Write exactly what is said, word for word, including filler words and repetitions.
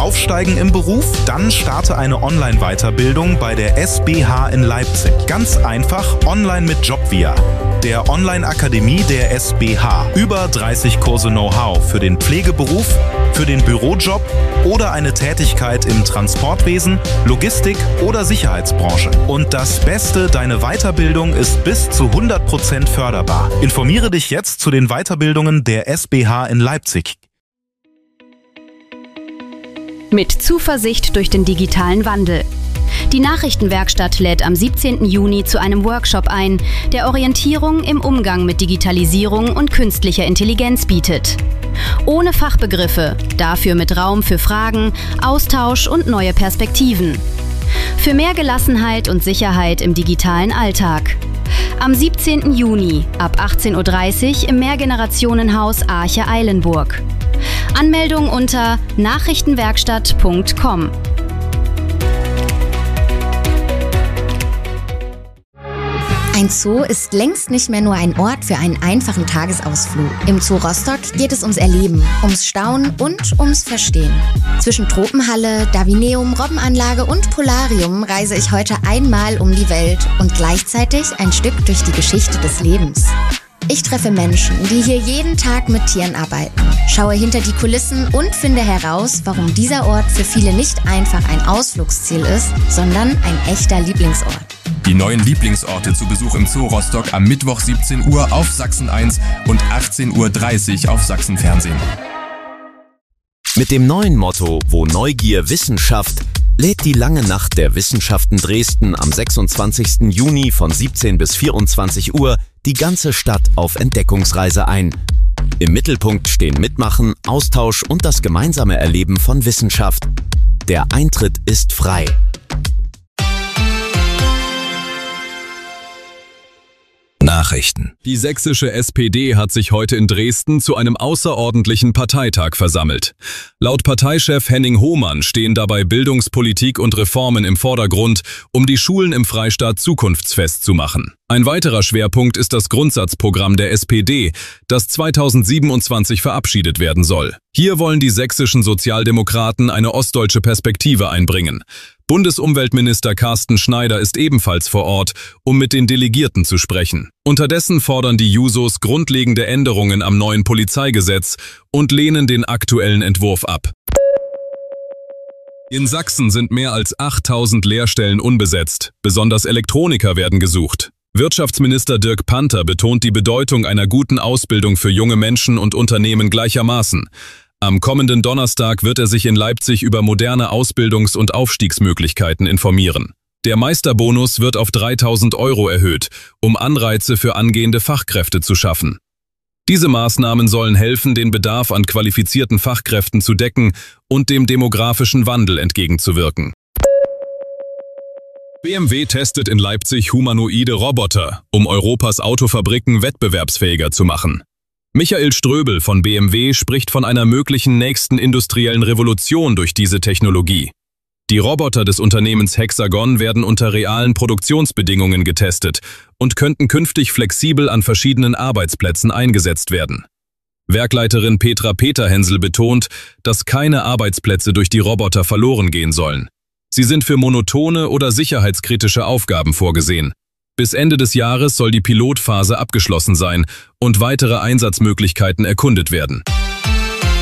Aufsteigen im Beruf? Dann starte eine Online-Weiterbildung bei der S B H in Leipzig. Ganz einfach, online mit Jobvia, der Online-Akademie der S B H. Über dreißig Kurse Know-how für den Pflegeberuf, für den Bürojob oder eine Tätigkeit im Transportwesen, Logistik oder Sicherheitsbranche. Und das Beste, deine Weiterbildung ist bis zu hundert Prozent förderbar. Informiere dich jetzt zu den Weiterbildungen der S B H in Leipzig. Mit Zuversicht durch den digitalen Wandel. Die Nachrichtenwerkstatt lädt am siebzehnten Juni zu einem Workshop ein, der Orientierung im Umgang mit Digitalisierung und künstlicher Intelligenz bietet. Ohne Fachbegriffe, dafür mit Raum für Fragen, Austausch und neue Perspektiven. Für mehr Gelassenheit und Sicherheit im digitalen Alltag. Am siebzehnten Juni ab achtzehn Uhr dreißig im Mehrgenerationenhaus Arche Eilenburg. Anmeldung unter nachrichtenwerkstatt punkt com. Ein Zoo ist längst nicht mehr nur ein Ort für einen einfachen Tagesausflug. Im Zoo Rostock geht es ums Erleben, ums Staunen und ums Verstehen. Zwischen Tropenhalle, Davineum, Robbenanlage und Polarium reise ich heute einmal um die Welt und gleichzeitig ein Stück durch die Geschichte des Lebens. Ich treffe Menschen, die hier jeden Tag mit Tieren arbeiten, schaue hinter die Kulissen und finde heraus, warum dieser Ort für viele nicht einfach ein Ausflugsziel ist, sondern ein echter Lieblingsort. Die neuen Lieblingsorte zu Besuch im Zoo Rostock am Mittwoch siebzehn Uhr auf Sachsen eins und achtzehn Uhr dreißig auf Sachsen Fernsehen. Mit dem neuen Motto „Wo Neugier Wissenschaft" lädt die Lange Nacht der Wissenschaften Dresden am sechsundzwanzigsten Juni von siebzehn bis vierundzwanzig Uhr die ganze Stadt auf Entdeckungsreise ein. Im Mittelpunkt stehen Mitmachen, Austausch und das gemeinsame Erleben von Wissenschaft. Der Eintritt ist frei. Nachrichten. Die sächsische S P D hat sich heute in Dresden zu einem außerordentlichen Parteitag versammelt. Laut Parteichef Henning Hohmann stehen dabei Bildungspolitik und Reformen im Vordergrund, um die Schulen im Freistaat zukunftsfest zu machen. Ein weiterer Schwerpunkt ist das Grundsatzprogramm der S P D, das zweitausendsiebenundzwanzig verabschiedet werden soll. Hier wollen die sächsischen Sozialdemokraten eine ostdeutsche Perspektive einbringen. Bundesumweltminister Carsten Schneider ist ebenfalls vor Ort, um mit den Delegierten zu sprechen. Unterdessen fordern die Jusos grundlegende Änderungen am neuen Polizeigesetz und lehnen den aktuellen Entwurf ab. In Sachsen sind mehr als achttausend Lehrstellen unbesetzt, besonders Elektroniker werden gesucht. Wirtschaftsminister Dirk Panther betont die Bedeutung einer guten Ausbildung für junge Menschen und Unternehmen gleichermaßen. Am kommenden Donnerstag wird er sich in Leipzig über moderne Ausbildungs- und Aufstiegsmöglichkeiten informieren. Der Meisterbonus wird auf dreitausend Euro erhöht, um Anreize für angehende Fachkräfte zu schaffen. Diese Maßnahmen sollen helfen, den Bedarf an qualifizierten Fachkräften zu decken und dem demografischen Wandel entgegenzuwirken. B M W testet in Leipzig humanoide Roboter, um Europas Autofabriken wettbewerbsfähiger zu machen. Michael Ströbel von B M W spricht von einer möglichen nächsten industriellen Revolution durch diese Technologie. Die Roboter des Unternehmens Hexagon werden unter realen Produktionsbedingungen getestet und könnten künftig flexibel an verschiedenen Arbeitsplätzen eingesetzt werden. Werkleiterin Petra Peterhensel betont, dass keine Arbeitsplätze durch die Roboter verloren gehen sollen. Sie sind für monotone oder sicherheitskritische Aufgaben vorgesehen. Bis Ende des Jahres soll die Pilotphase abgeschlossen sein und weitere Einsatzmöglichkeiten erkundet werden.